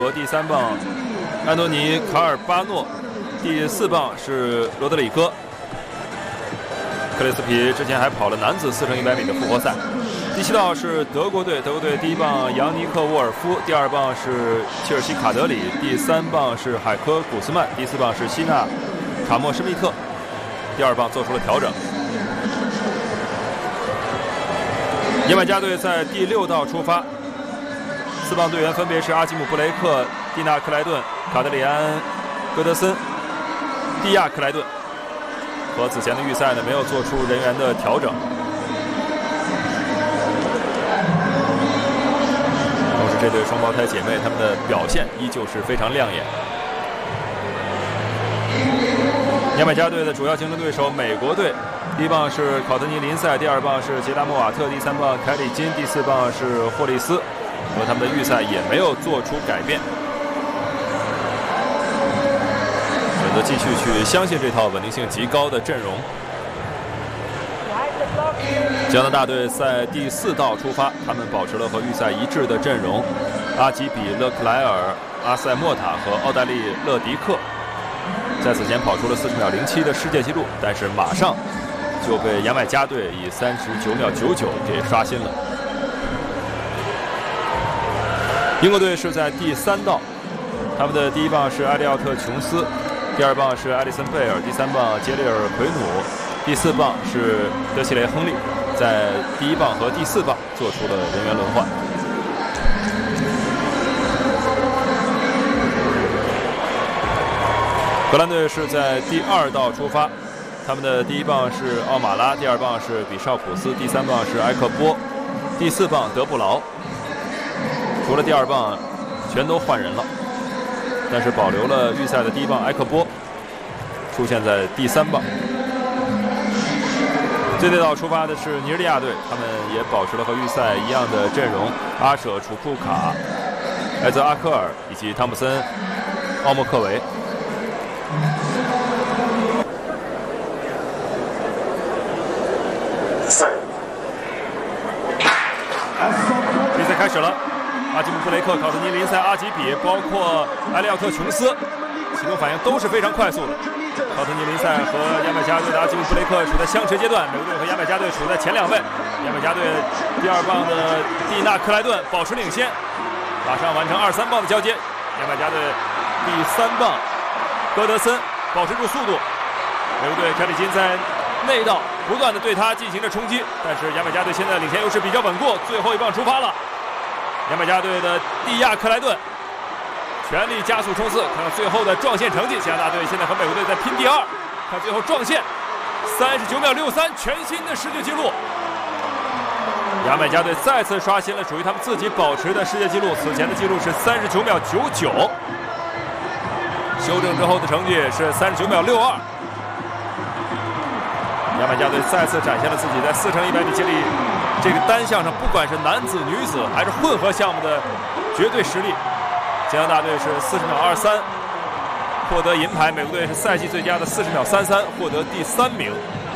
和第3棒安东尼·卡尔巴诺，第4棒是罗德里戈。克里斯皮之前还跑了男子4乘100米的复活赛。第7道是德国队，德国队第1棒扬尼克·沃尔夫，第2棒是切尔西·卡德里，第3棒是海科·古斯曼，第4棒是希纳·卡莫施密特。第2棒做出了调整。牙买加队在第6道出发。4棒队员分别是阿基姆·布雷克、蒂纳·克莱顿、卡德里安·戈德森、蒂亚·克莱顿。和此前的预赛呢，没有做出人员的调整。同时，这对双胞胎姐妹她们的表现依旧是非常亮眼。牙买加队的主要竞争对手美国队，第1棒是考特尼·林赛，第2棒是杰达·莫瓦特，第3棒凯里金，第4棒是霍利斯。和他们的预赛也没有做出改变，选择继续去相信这套稳定性极高的阵容。加拿大队在第4道出发，他们保持了和预赛一致的阵容：阿吉比、勒克莱尔、阿塞莫塔和奥黛丽·勒迪克。在此前跑出了40秒07的世界纪录，但是马上就被牙买加队以39秒99给刷新了。英国队是在第3道，他们的第1棒是埃利奥特·琼斯，第2棒是艾利森·贝尔，第3棒杰里尔·奎努，第4棒是德西雷·亨利，在第1棒和第4棒做出了人员轮换。荷兰队是在第2道出发，他们的第1棒是奥马拉，第2棒是比绍普斯，第3棒是埃克波，第4棒德布劳。除了第2棒，全都换人了，但是保留了预赛的第1棒埃克波，出现在第3棒。最内道出发的是尼日利亚队，他们也保持了和预赛一样的阵容：阿舍、楚库卡、埃泽阿科尔以及汤普森、奥莫克维。比赛开始了。阿基姆·布雷克、考特尼·林赛、阿吉比，包括埃利奥特·琼斯，启动反应都是非常快速的。考特尼·林赛和牙买加队的阿基姆·布雷克处在相持阶段，美国队和牙买加队处在前2位。牙买加队第2棒的蒂纳·克莱顿保持领先，马上完成2、3棒的交接。牙买加队第3棒戈德森保持住速度，美国队凯里金在内道不断的对他进行着冲击，但是牙买加队现在领先优势比较稳固。最后1棒出发了。牙买加队的蒂亚·克莱顿全力加速冲刺，看看最后的撞线成绩。加拿大队现在和美国队在拼第2，看最后撞线39秒63，全新的世界纪录。牙买加队再次刷新了属于他们自己保持的世界纪录，此前的纪录是39秒99，修正之后的成绩是39秒62。牙买加队再次展现了自己在4乘100米接力这个单项上，不管是男子、女子还是混合项目的绝对实力。加拿大队是40秒23获得银牌，美国队是赛季最佳的40秒33获得第3名。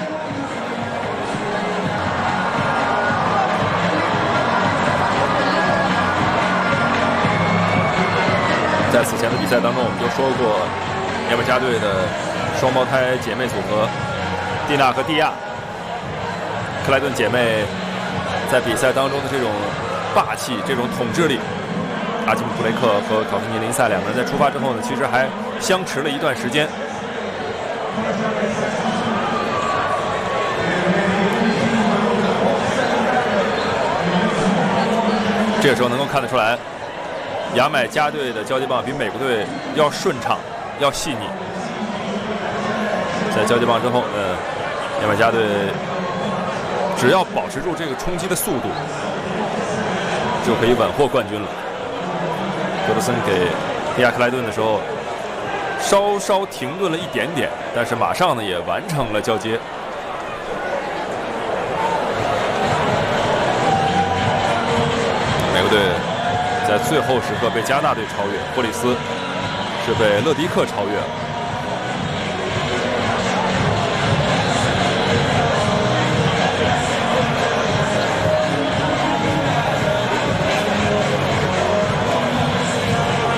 在此前的比赛当中，我们就说过，牙买加队的双胞胎姐妹组合蒂娜和蒂亚、克莱顿姐妹在比赛当中的这种霸气、这种统治力，阿基姆·布雷克和考特尼·林赛2个人在出发之后呢，其实还相持了一段时间。这个时候能够看得出来，牙买加队的交接棒比美国队要顺畅、要细腻。在交接棒之后，牙买加队只要保持住这个冲击的速度，就可以稳获冠军了。戈德森给蒂亚·克莱顿的时候，稍稍停顿了一点点，但是马上呢也完成了交接。美国队在最后时刻被加拿大队超越，霍利斯是被勒迪克超越了。